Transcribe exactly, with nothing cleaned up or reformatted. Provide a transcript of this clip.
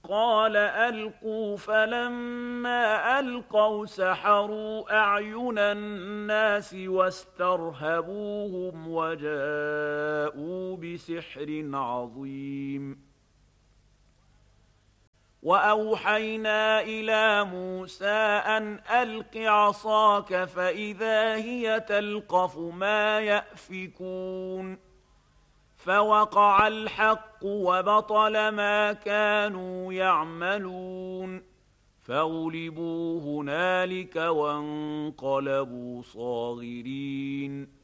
قال ألقوا فلما ألقوا سحروا أعين الناس واسترهبوهم وجاءوا بسحر عظيم وأوحينا إلى موسى أن ألق عصاك فإذا هي تلقف ما يأفكون فوقع الحق وبطل ما كانوا يعملون فغلبوا هنالك وانقلبوا صاغرين